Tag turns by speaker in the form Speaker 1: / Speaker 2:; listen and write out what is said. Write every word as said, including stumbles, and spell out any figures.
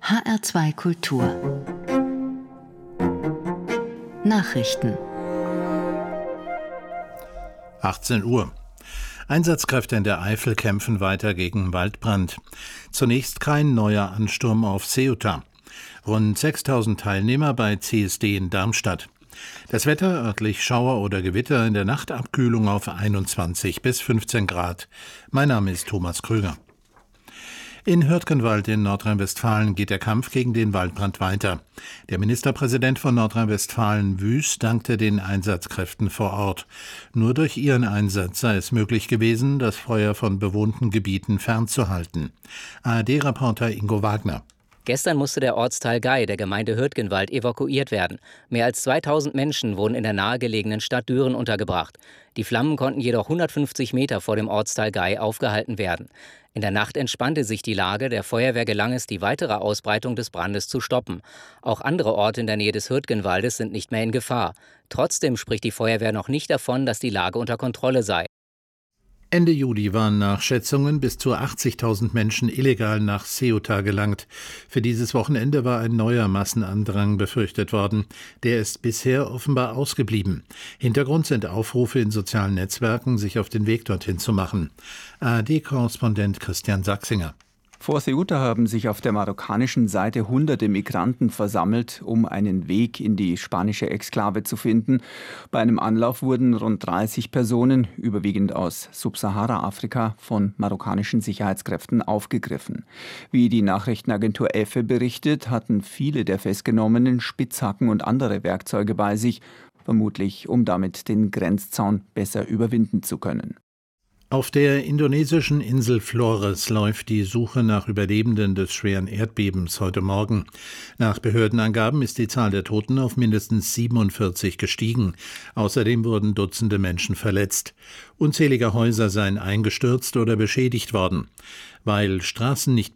Speaker 1: H R zwei Kultur Nachrichten
Speaker 2: achtzehn Uhr. Einsatzkräfte in der Eifel kämpfen weiter gegen Waldbrand. Zunächst kein neuer Ansturm auf Ceuta. Rund sechstausend Teilnehmer bei C S D in Darmstadt. Das Wetter, örtlich Schauer oder Gewitter, in der Nacht Abkühlung auf einundzwanzig bis fünfzehn Grad. Mein Name ist Thomas Kröger. In Hürtgenwald in Nordrhein-Westfalen geht der Kampf gegen den Waldbrand weiter. Der Ministerpräsident von Nordrhein-Westfalen, Wüst, dankte den Einsatzkräften vor Ort. Nur durch ihren Einsatz sei es möglich gewesen, das Feuer von bewohnten Gebieten fernzuhalten. A R D-Reporter Ingo Wagner.
Speaker 3: Gestern musste der Ortsteil Gei der Gemeinde Hürtgenwald evakuiert werden. Mehr als zweitausend Menschen wurden in der nahegelegenen Stadt Düren untergebracht. Die Flammen konnten jedoch hundertfünfzig Meter vor dem Ortsteil Gei aufgehalten werden. In der Nacht entspannte sich die Lage. Der Feuerwehr gelang es, die weitere Ausbreitung des Brandes zu stoppen. Auch andere Orte in der Nähe des Hürtgenwaldes sind nicht mehr in Gefahr. Trotzdem spricht die Feuerwehr noch nicht davon, dass die Lage unter Kontrolle sei.
Speaker 2: Ende Juli waren nach Schätzungen bis zu achtzigtausend Menschen illegal nach Ceuta gelangt. Für dieses Wochenende war ein neuer Massenandrang befürchtet worden. Der ist bisher offenbar ausgeblieben. Hintergrund sind Aufrufe in sozialen Netzwerken, sich auf den Weg dorthin zu machen. A R D-Korrespondent Christian Sachsinger.
Speaker 4: Vor Ceuta haben sich auf der marokkanischen Seite hunderte Migranten versammelt, um einen Weg in die spanische Exklave zu finden. Bei einem Anlauf wurden rund dreißig Personen, überwiegend aus Subsahara-Afrika, von marokkanischen Sicherheitskräften aufgegriffen. Wie die Nachrichtenagentur EFE berichtet, hatten viele der Festgenommenen Spitzhacken und andere Werkzeuge bei sich, vermutlich um damit den Grenzzaun besser überwinden zu können.
Speaker 2: Auf der indonesischen Insel Flores läuft die Suche nach Überlebenden des schweren Erdbebens heute Morgen. Nach Behördenangaben ist die Zahl der Toten auf mindestens siebenundvierzig gestiegen. Außerdem wurden Dutzende Menschen verletzt. Unzählige Häuser seien eingestürzt oder beschädigt worden. Weil Straßen nicht